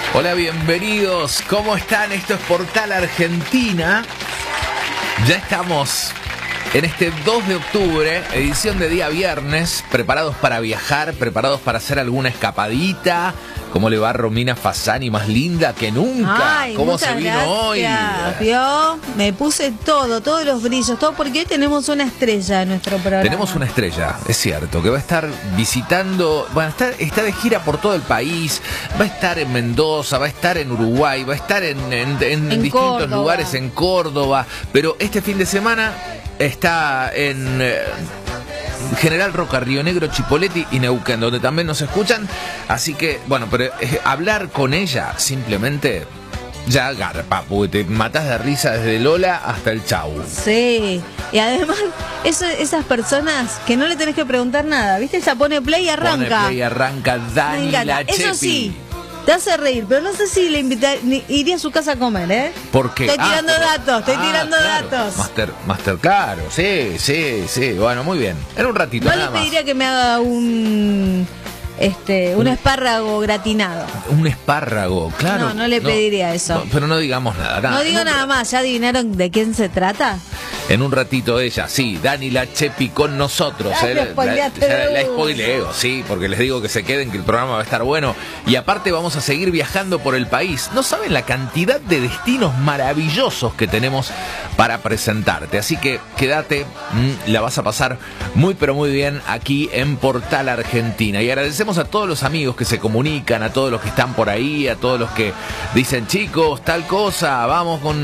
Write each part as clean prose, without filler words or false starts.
Hola, bienvenidos. ¿Cómo están? Esto es Portal Argentina. Ya estamos en este 2 de octubre, edición de día viernes, preparados para viajar, preparados para hacer alguna escapadita. ¿Cómo le va Romina Fasani, más linda que nunca? Ay, ¿cómo se vino hoy? ¿Vio? Me puse todos los brillos, todo porque hoy tenemos una estrella en nuestro programa. Tenemos una estrella, es cierto, que va a estar visitando, bueno, está de gira por todo el país, va a estar en Mendoza, va a estar en Uruguay, va a estar en distintos Córdoba. lugares en Córdoba, pero este fin de semana está en General Roca, Río Negro, Chipoleti y Neuquén, donde también nos escuchan. Así que, bueno, pero hablar con ella simplemente ya garpa, porque te matás de risa desde Lola hasta el Chau. Sí, y además esas personas que no le tenés que preguntar nada, ¿viste? Ella pone play y arranca. Pone play y arranca Dani Me encanta. la Chepi. Eso sí, te hace reír, pero no sé si le iría a su casa a comer, ¿eh? ¿Por qué? Estoy tirando datos, claro. datos. Master, claro, sí, bueno, muy bien. En un ratito No le nada más. pediría que me haga un espárrago gratinado. Un espárrago, claro. No le pediría eso. No, pero no digamos nada. No digo nada más, ¿ya adivinaron de quién se trata? En un ratito ella, sí, Dani la Chepi con nosotros. Ay, me spoileaste de La una. spoileo, sí, porque les digo que se queden, que el programa va a estar bueno. Y aparte vamos a seguir viajando por el país. No saben la cantidad de destinos maravillosos que tenemos para presentarte. Así que quédate, la vas a pasar muy pero muy bien aquí en Portal Argentina. Y agradecemos a todos los amigos que se comunican, a todos los que están por ahí, a todos los que dicen, chicos, tal cosa, vamos con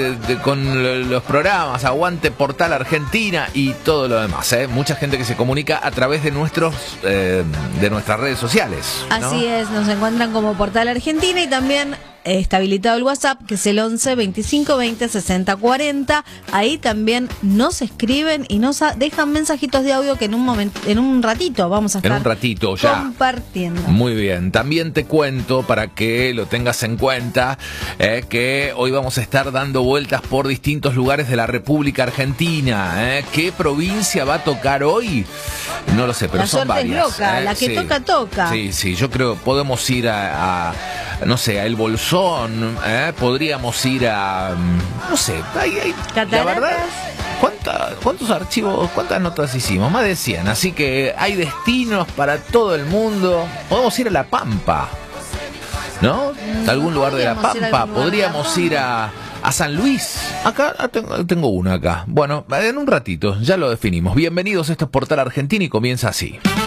los programas, aguante Portal Argentina y todo lo demás, ¿eh? Mucha gente que se comunica a través de nuestras redes sociales, ¿no? Así es, nos encuentran como Portal Argentina y también está habilitado el WhatsApp, que es el 11 25 20 60 40. Ahí también nos escriben y nos dejan mensajitos de audio que en un ratito vamos a estar ya compartiendo. Muy bien, también te cuento para que lo tengas en cuenta que hoy vamos a estar dando vueltas por distintos lugares de la República Argentina. ¿Qué provincia va a tocar hoy? No lo sé, pero la son suerte varias. Es loca, la que sí. toca. Sí, yo creo que podemos ir no sé, a El Bolsón, podríamos ir a, no sé, la verdad, ¿cuántos archivos, cuántas notas hicimos? Más de 100, así que hay destinos para todo el mundo. Podemos ir a La Pampa, ¿no? Algún lugar de La Pampa, podríamos ir a San Luis. Acá tengo una acá. Bueno, en un ratito ya lo definimos. Bienvenidos, esto es Portal Argentina y comienza así.